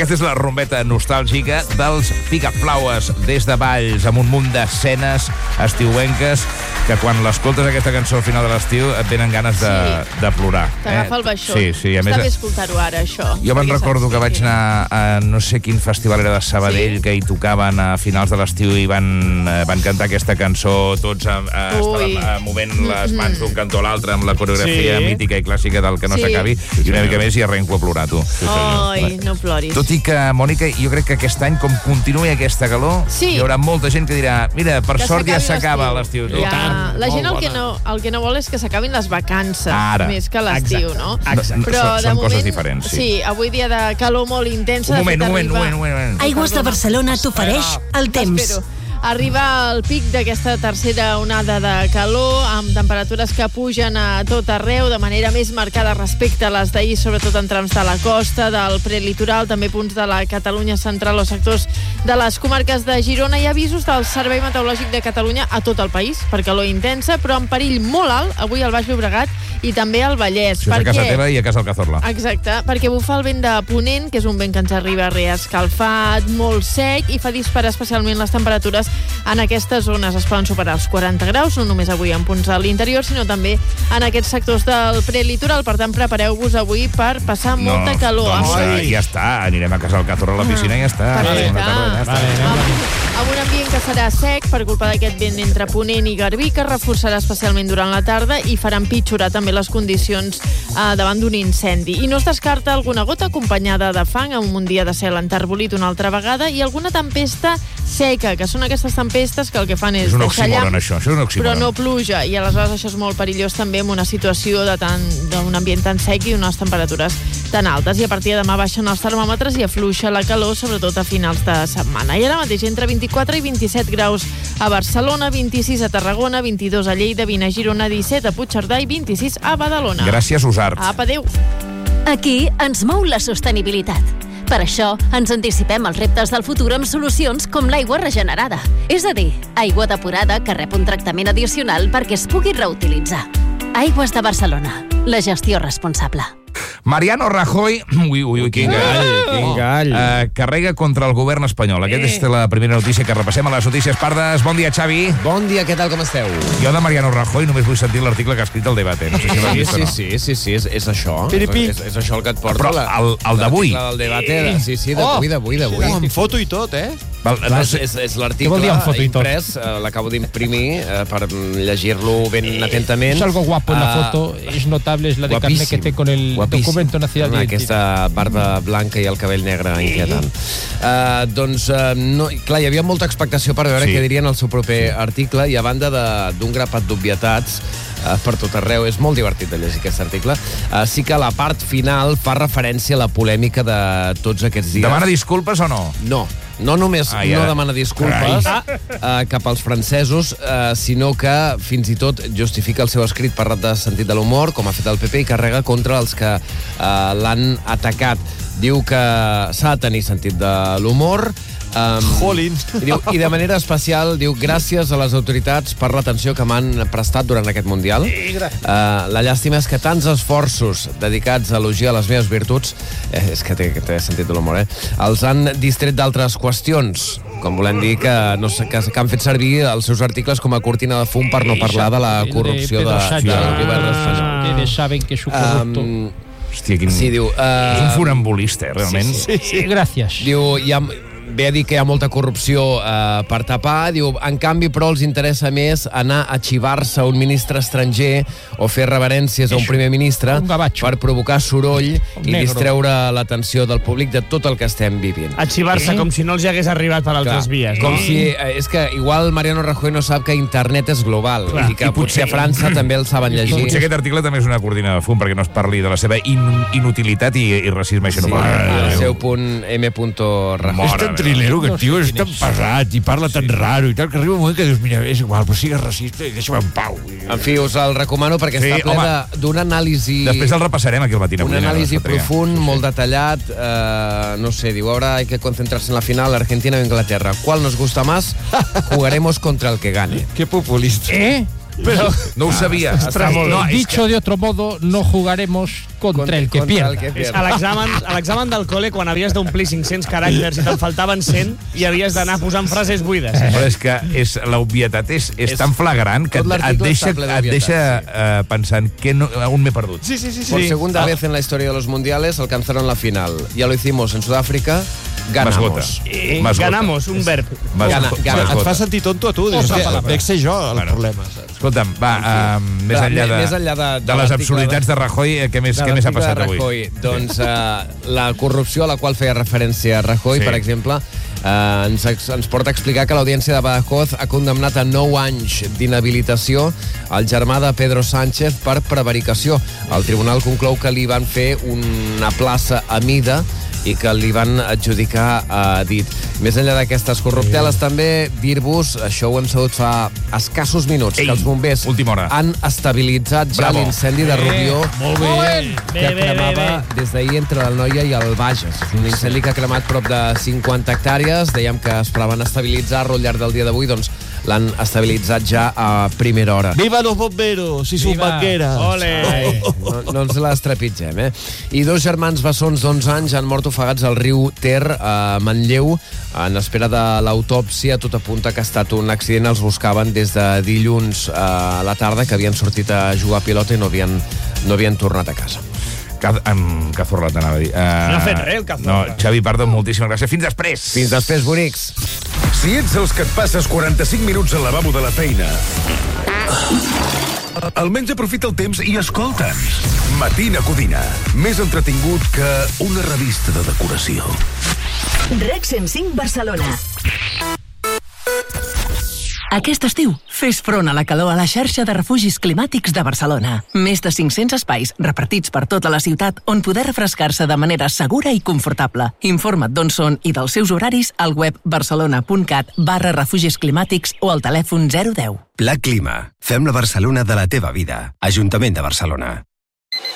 Aquesta és la rumbeta nostàlgica dels Picaflaues des de Valls, amb un munt d'escenes estiuenques que quan l'escoltes aquesta cançó al final de l'estiu et venen ganes de plorar. T'agafa el baixó. Sí. Està bé escoltar-ho ara, això. Jo me'n recordo que vaig anar a no sé quin festival era de Sabadell, que hi tocaven a finals de l'estiu i van cantar aquesta cançó tots movent les mans d'un cantó a l'altre amb la coreografia mítica i clàssica del Que no s'acabi, i una mica més i arrenco a plorar, tu. Ai, no ploris. Tot i que, Mònica, jo crec que aquest any, com continuï aquesta calor, hi haurà molta gent que dirà, mira, per sort ja s'acaba l'estiu. La gent el que no vol és que s'acabin les vacances, més que l'estiu, no? Són coses diferents, sí. Sí, avui dia de calor molt intensa. Un moment. Aigües de Barcelona t'ofereix el temps. Arriba el pic d'aquesta tercera onada de calor, amb temperatures que pugen a tot arreu de manera més marcada respecte a les d'ahir, sobretot en trams de la costa, del prelitoral, també punts de la Catalunya central o sectors de les comarques de Girona. Hi ha avisos del Servei Meteorològic de Catalunya a tot el país per calor intensa, però en perill molt alt avui al Baix Llobregat i també al Vallès. Això és a casa teva i a casa del Cazorla. Exacte, perquè bufa el vent de ponent, que és un vent que ens arriba reescalfat, molt sec, i fa disparar especialment les temperatures en aquestes zones. Es poden superar els 40 graus, no només avui en punts a l'interior, sinó també en aquests sectors del prelitoral. Per tant, prepareu-vos avui per passar molta calor. Ja està, anirem a casa del Cazorla a la piscina i ja està. Amb un ambient que serà sec per culpa d'aquest vent entre ponent i garbí, que reforçarà especialment durant la tarda i farà empitjorar també les condicions davant d'un incendi. I no es descarta alguna gota acompanyada de fang amb un dia de cel enterbolit una altra vegada i alguna tempesta seca, que són aquestes tempestes que el que fan és deixar llamps, això és un oxímoron. Però no pluja, i aleshores això és molt perillós també en una situació d'un ambient tan sec i unes temperatures tan altes. I a partir de demà baixen els termòmetres i afluixa la calor, sobretot a finals de setmana. I ara mateix entre 24 i 27 graus a Barcelona, 26 a Tarragona, 22 a Lleida, 20 a Girona, 17 a Puigcerdà i 26 a Badalona. Gràcies, Usart. Apa, adéu. Aquí ens mou la sostenibilitat. Per això ens anticipem als reptes del futur amb solucions com l'aigua regenerada. És a dir, aigua depurada que rep un tractament addicional perquè es pugui reutilitzar. Aigües de Barcelona. La gestió responsable. Mariano Rajoy, quin gall, carrega contra el govern espanyol. Aquesta és la primera notícia que repassem a les notícies pardes. Bon dia, Xavi. Bon dia, què tal, com esteu? Jo de Mariano Rajoy només vull sentir l'article que ha escrit el Debate. No sé si l'has vist o no. Sí, és això. És això el que et porta. Però el d'avui. El Debate, sí, d'avui. Amb foto i tot, És l'article imprès, l'acabo d'imprimir per llegir-lo ben atentament. Es algo guapo en la foto, es notable, es la de carne que té con el documento nacional de aquesta barba blanca i el cabell negre inquietant. Doncs, clar, hi havia molta expectació per veure què dirien el seu proper article, i a banda d'un grapat d'obvietats per tot arreu, és molt divertit de llegir aquest article, sí que la part final fa referència a la polèmica de tots aquests dies. Demana disculpes o no? No només no demana disculpes cap als francesos, sinó que fins i tot justifica el seu escrit parlat de sentit de l'humor, com ha fet el PP, i carrega contra els que l'han atacat. Diu que s'ha de tenir sentit de l'humor, i de manera especial diu: gràcies a les autoritats per l'atenció que m'han prestat durant aquest Mundial. La llàstima és que tants esforços dedicats a elogiar les meves virtuts, és que té sentit de l'humor, els han distret d'altres qüestions, com volem dir que han fet servir els seus articles com a cortina de fum per no parlar de la corrupció del govern espanyol. Ustedes saben que és un corrupto. Hòstia, és un funambulista, realment. Sí, gràcies. Diu, ve a dir que hi ha molta corrupció per tapar. Diu, en canvi, però els interessa més anar a xivar-se a un ministre estranger o fer reverències a un primer ministre per provocar soroll i distreure l'atenció del públic de tot el que estem vivint. A xivar-se com si no els hagués arribat per altres vies. Com si... És que igual Mariano Rajoy no sap que internet és global i que potser a França també el saben llegir. Potser aquest article també és una cortina de fum perquè no es parli de la seva inutilitat i racisme xenofòbic. El seu punt M. Rajoy. Trilero, que tio és tan pesat i parla tan raro i tal, que arriba un moment que dius, mira, és igual, però sigues racista i deixa'm en pau. En fi, us el recomano perquè està ple d'una anàlisi... Després el repassarem aquí al matí. Un anàlisi profund, molt detallat, no sé, diu, ahora hay que concentrarse en la final, Argentina o Inglaterra. ¿Cuál nos gusta más? Jugaremos contra el que gane. Qué populista. Però no ho sabia. Dicho de otro modo, no jugaremos contra el que pierda. A l'examen del col·le, quan havies d'omplir 500 caràcters i te'n faltaven 100, i havies d'anar posant frases buides. Però és que l'obvietat és tan flagrant que et deixa pensant que aún m'he perdut. Sí. Por segunda vez en la historia de los mundiales alcanzaron la final. Ya lo hicimos en Sudáfrica. Ganamos. Ganamos, un verb. Et fa sentir tonto a tu. Dec ser jo el problema. Escolta'm, va, més enllà de les absurditats de Rajoy, què més ha passat avui? Doncs la corrupció a la qual feia referència Rajoy, per exemple, ens porta a explicar que l'Audiència de Badajoz ha condemnat a 9 anys d'inhabilitació al germà de Pedro Sánchez per prevaricació. El tribunal conclou que li van fer una plaça a mida i que li van adjudicar a dit. Més enllà d'aquestes corrupteles, també dir-vos, això ho hem sabut fa escassos minuts, que els bombers han estabilitzat ja l'incendi de Rubió que cremava des d'ahir entre l'Anoia i el Bages. És un incendi que ha cremat prop de 50 hectàrees. Dèiem que esperaven estabilitzar-lo al llarg del dia d'avui, doncs l'han estabilitzat ja a primera hora. Viva los bomberos i sus banqueras! Ole! No ens les trepitgem, I 2 germans bessons d'11 anys han mort ofegats al riu Ter, a Manlleu, en espera de l'autòpsia. Tot apunta que ha estat un accident. Els buscaven des de dilluns a la tarda, que havien sortit a jugar a pilota i no havien tornat a casa. Cazorla, t'anava a dir. No ha fet res, el Cazorla. No, Xavi Pardo, moltíssimes gràcies. Fins després! Fins després, bonics! Si ets els que et passes 45 minuts al lavabo de la feina, almenys aprofita el temps i escolta'ns. Matina Codina. Més entretingut que una revista de decoració. REC 105 Barcelona. Aquest estiu, fes front a la calor a la xarxa de refugis climàtics de Barcelona. Més de 500 espais repartits per tota la ciutat on poder refrescar-se de manera segura i confortable. Informa't d'on són i dels seus horaris al web barcelona.cat/refugis climàtics o al telèfon 010. Pla Clima. Fem la Barcelona de la teva vida. Ajuntament de Barcelona.